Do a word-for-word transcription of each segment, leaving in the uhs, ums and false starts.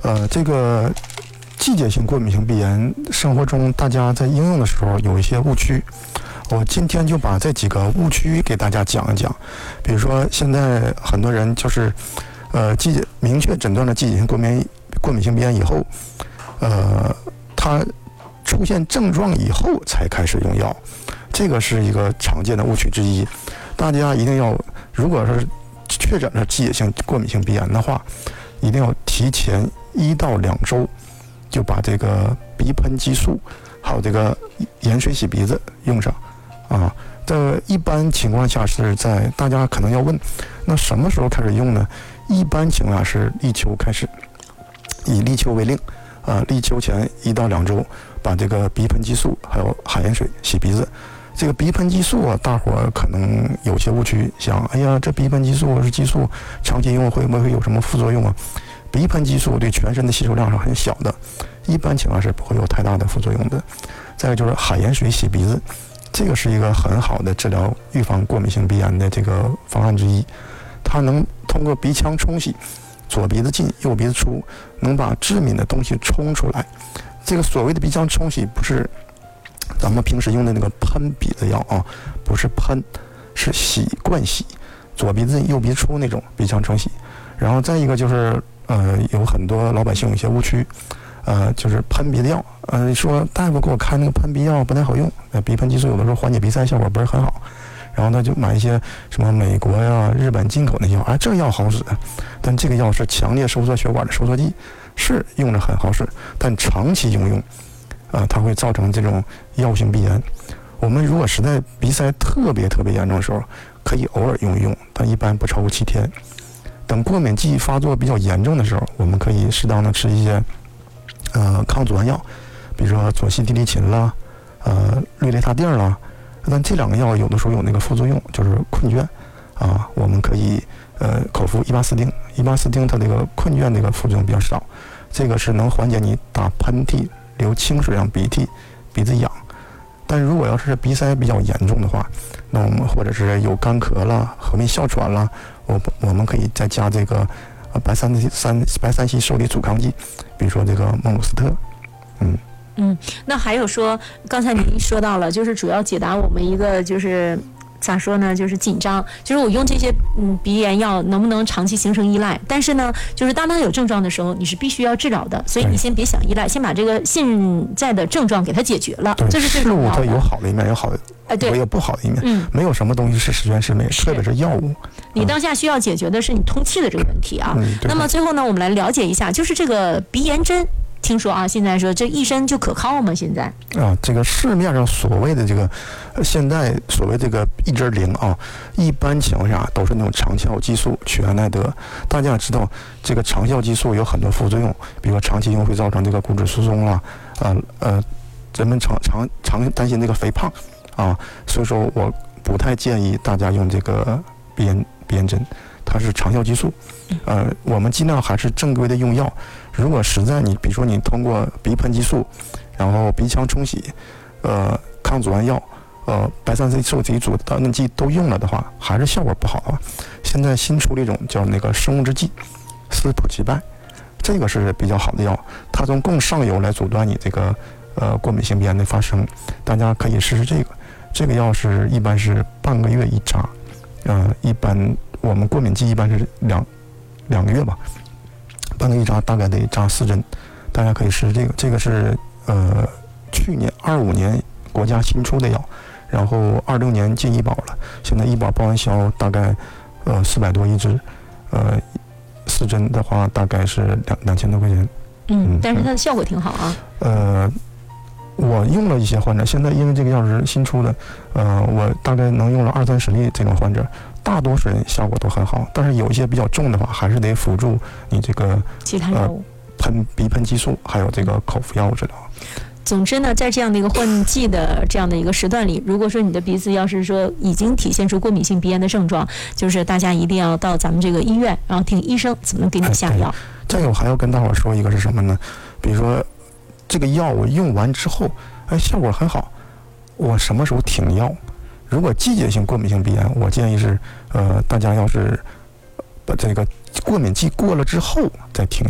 呃，这个季节性过敏性鼻炎，生活中大家在应用的时候有一些误区。我今天就把这几个误区给大家讲一讲。比如说，现在很多人就是，呃，季节明确诊断了季节性过敏过敏性鼻炎以后，呃，他出现症状以后才开始用药，这个是一个常见的误区之一。大家一定要，如果是确诊了季节性过敏性鼻炎的话，一定要提前一到两周就把这个鼻喷激素还有这个盐水洗鼻子用上啊。这一般情况下是在大家可能要问，那什么时候开始用呢？一般情况下是立秋开始，以立秋为令啊，立秋前一到两周把这个鼻喷激素还有海盐水洗鼻子。这个鼻喷激素啊，大伙儿可能有些误区，想，哎呀，这鼻喷激素是激素，长期用会不会有什么副作用啊？鼻喷激素对全身的吸收量是很小的，一般情况是不会有太大的副作用的。再有就是海盐水洗鼻子，这个是一个很好的治疗预防过敏性鼻炎的这个方案之一，它能通过鼻腔冲洗，左鼻子进右鼻子出，能把致敏的东西冲出来。这个所谓的鼻腔冲洗不是咱们平时用的那个喷鼻子药啊，不是喷，是洗灌洗，左鼻子右鼻子出那种鼻腔冲洗。然后再一个就是呃，有很多老百姓有些误区，呃，就是喷鼻子药，呃，说大夫给我开那个喷鼻药不太好用，呃，鼻喷激素有的时候缓解鼻塞效果不是很好，然后他就买一些什么美国呀、日本进口的药，啊，这个药好使，但这个药是强烈收缩血管的收缩剂，是用着很好使，但长期应用。啊，它会造成这种药性鼻炎。我们如果实在鼻塞特别特别严重的时候，可以偶尔用一用，但一般不超过七天。等过敏季发作比较严重的时候，我们可以适当的吃一些呃抗组胺药，比如说左西地利嗪啦，呃氯雷他定啦。但这两个药有的时候有那个副作用，就是困倦啊，我们可以呃口服伊巴斯汀，伊巴斯汀它这个困倦这个副作用比较少，这个是能缓解你打喷嚏、流清水、让鼻涕、鼻子痒。但如果要是鼻塞比较严重的话，那我们或者是有干咳啦、合并哮喘啦，我我们可以再加这个呃白三三白三烯受体阻抗剂，比如说这个孟鲁斯特，嗯嗯。那还有说，刚才您说到了，就是主要解答我们一个就是。咋说呢？就是紧张，就是我用这些嗯鼻炎药能不能长期形成依赖？但是呢，就是当它有症状的时候，你是必须要治疗的，所以你先别想依赖，先把这个现在的症状给它解决了，这是最重要的。 事物它有好的一面，有好的，哎，对，也有不好的一面，嗯，没有什么东西是十全十美，特别是药物。 你当下需要解决的是你通气的这个问题啊。嗯、那么最后呢，我们来了解一下，就是这个鼻炎针。听说啊，现在说这一针就可靠吗？现在啊，这个市面上所谓的这个，现在所谓这个一针灵啊，一般情况下都是那种长效激素曲安奈德。大家也知道，这个长效激素有很多副作用，比如说长期用会造成这个骨质疏松啊，呃呃，人们常常常担心这个肥胖啊，所以说我不太建议大家用这个鼻炎鼻炎针。它是长效激素，呃，我们尽量还是正规的用药。如果实在你，比如说你通过鼻喷激素，然后鼻腔冲洗，呃，抗组胺药，呃，白三烯受体阻抗剂都用了的话，还是效果不好啊。现在新出了一种叫那个生物制剂，司普齐拜，这个是比较好的药，它从更上游来阻断你这个呃过敏性鼻炎的发生。大家可以试试这个，这个药是一般是半个月一扎，呃，一般。我们过敏季一般是两两个月吧，半个一扎大概得扎四针，大家可以试试这个。这个是呃去年二五年国家新出的药，然后二六年进医保了，现在医保报完销大概呃四百多一支，呃四针的话大概是两两千多块钱。 嗯，嗯但是它的效果挺好啊。 呃。我用了一些患者，现在因为这个药是新出的，呃，我大概能用了二三十例这种患者，大多数人效果都很好，但是有一些比较重的话，还是得辅助你这个其他药物、 呃、喷鼻喷激素，还有这个口服药物治疗。 总之呢，在这样的一个换季的这样的一个时段里，如果说你的鼻子要是说已经体现出过敏性鼻炎的症状，就是大家一定要到咱们这个医院，然后听医生怎么给你下药。 再有还要跟大伙说一个是什么呢？比如说。这个药我用完之后，哎，效果很好。我什么时候停药？如果季节性过敏性鼻炎，我建议是，呃，大家要是把这个过敏季过了之后再停药。而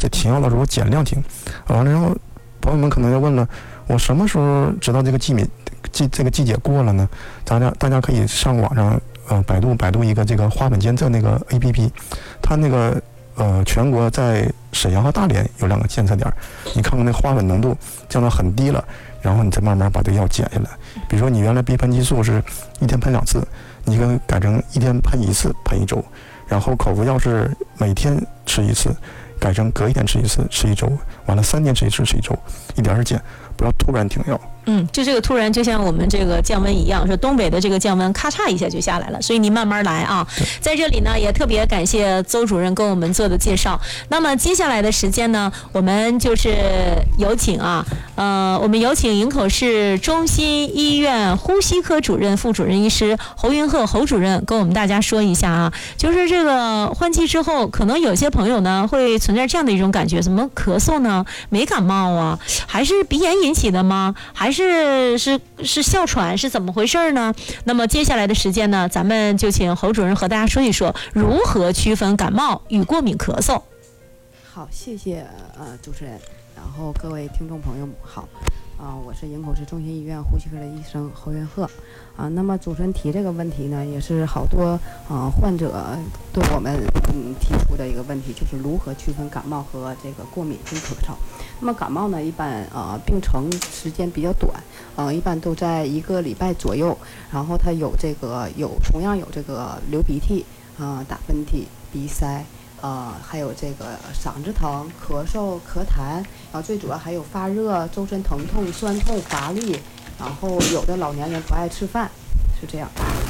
且停药的时候减量停。完了，然后朋友们可能要问了，我什么时候知道这个季敏季这个季节过了呢？大家大家可以上网上呃百度百度一个这个花粉监测那个 A P P， 它那个呃全国在沈阳和大连有两个监测点，你看看那花粉浓度降到很低了，然后你再慢慢把这个药减下来。比如说你原来鼻喷激素是一天喷两次，你可以改成一天喷一次，喷一周。然后口服药是每天吃一次，改成隔一天吃一次，吃一周，完了三天吃一次，吃一周，一点儿减，不要突然停药。 嗯，就这个突然就像我们这个降温一样，说东北的这个降温咔嚓一下就下来了，所以你慢慢来啊。在这里呢，也特别感谢邹主任跟我们做的介绍。那么接下来的时间呢，我们就是有请啊，呃，我们有请营口市中心医院呼吸科主任、副主任医师侯云鹤侯主任跟我们大家说一下啊，就是这个换季之后，可能有些朋友呢会存在这样的一种感觉，怎么咳嗽呢？没感冒啊？还是鼻炎引起的吗？还是是是哮喘是怎么回事呢？那么接下来的时间呢，咱们就请侯主任和大家说一说如何区分感冒与过敏咳嗽。 好，谢谢呃主持人，然后各位听众朋友们好，啊、呃，我是营口市中心医院呼吸科的医生侯云鹤，啊、呃，那么主持人提这个问题呢，也是好多啊、呃、患者对我们嗯提出的一个问题，就是如何区分感冒和这个过敏性咳嗽。那么感冒呢，一般呃病程时间比较短，呃一般都在一个礼拜左右，然后它有这个有同样有这个流鼻涕啊、呃、打喷嚏、鼻塞。呃，还有这个嗓子疼、咳嗽、咳痰，然后最主要还有发热、周身疼痛、酸痛、乏力，然后有的老年人不爱吃饭，是这样。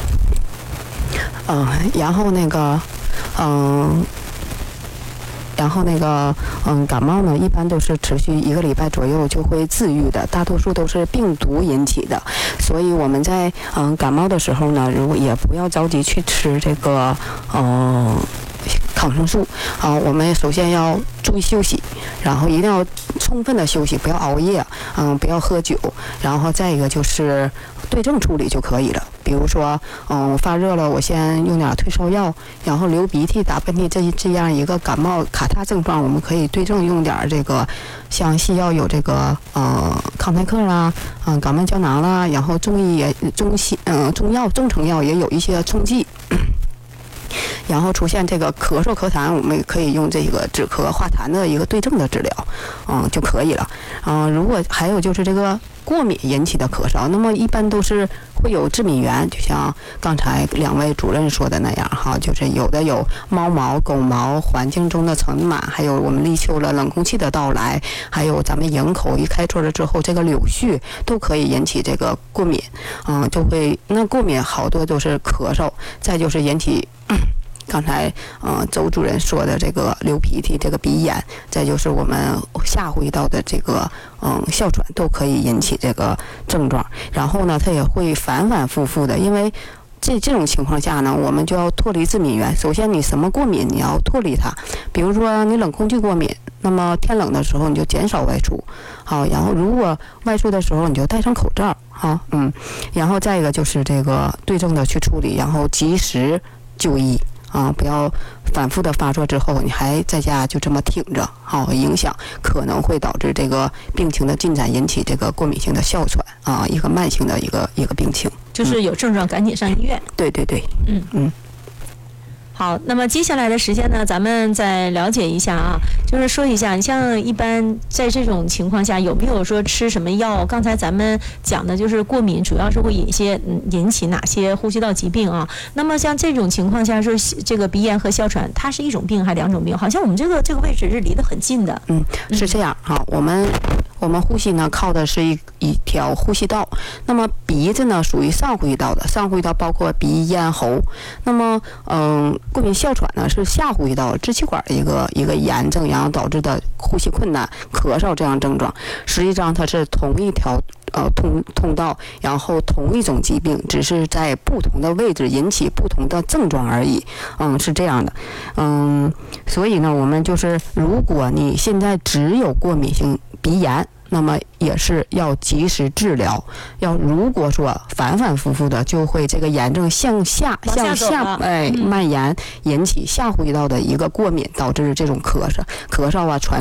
嗯、呃，然后那个，嗯、呃，然后那个，嗯，感冒呢，一般都是持续一个礼拜左右就会治愈的，大多数都是病毒引起的，所以我们在嗯感冒的时候呢，如果也不要着急去吃这个，嗯、呃。抗生素啊，我们首先要注意休息，然后一定要充分的休息，不要熬夜，嗯，不要喝酒，然后再一个就是对症处理就可以了。比如说，嗯，发热了，我先用点退烧药，然后流鼻涕、打喷嚏这这样一个感冒卡他症状，我们可以对症用点这个，像西药有这个呃康泰克啦，嗯、呃，感冒胶囊啦，然后中医也中西嗯、呃、中药中成药也有一些冲剂。然后出现这个咳嗽咳痰，我们可以用这个止咳化痰的一个对症的治疗，嗯就可以了。嗯，如果还有就是这个过敏引起的咳嗽，那么一般都是会有致敏源，就像刚才两位主任说的那样哈，就是有的有猫毛、狗毛、环境中的尘螨，还有我们立秋了冷空气的到来，还有咱们营口一开春了之后，这个柳絮都可以引起这个过敏，嗯，就会那过敏好多都是咳嗽，再就是引起。嗯刚才呃周主任说的这个流鼻涕、这个鼻炎，再就是我们下呼吸道的这个嗯哮喘，都可以引起这个症状。然后呢，它也会反反复复的，因为这这种情况下呢，我们就要脱离致敏源。首先，你什么过敏，你要脱离它。比如说你冷空气过敏，那么天冷的时候你就减少外出，好。然后如果外出的时候，你就戴上口罩，好，嗯。然后再一个就是这个对症的去处理，然后及时就医。啊，不要反复的发作之后，你还在家就这么挺着，好、啊，影响可能会导致这个病情的进展，引起这个过敏性的哮喘啊，一个慢性的一个一个病情。 就是有症状赶紧上医院。 嗯、对对对， 嗯嗯。 好，那么接下来的时间呢，咱们再了解一下啊，就是说一下，你像一般在这种情况下，有没有说吃什么药？刚才咱们讲的就是过敏，主要是会引一些嗯引起哪些呼吸道疾病啊？那么像这种情况下，说这个鼻炎和哮喘，它是一种病还是两种病？好像我们这个这个位置是离得很近的。 嗯，是这样哈、啊，我们。我们呼吸呢靠的是一一条呼吸道，那么鼻子呢属于上呼吸道的，上呼吸道包括鼻、咽、喉。那么，嗯，过敏哮喘呢是下呼吸道支气管一个一个炎症，然后导致的呼吸困难、咳嗽这样症状。实际上它是同一条呃通通道，然后同一种疾病，只是在不同的位置引起不同的症状而已。嗯，是这样的。嗯，所以呢，我们就是如果你现在只有过敏性鼻炎，那么也是要及时治疗。要如果说反反复复的，就会这个炎症向下向下哎蔓延，引起下呼吸道的一个过敏，导致这种咳嗽咳嗽啊传。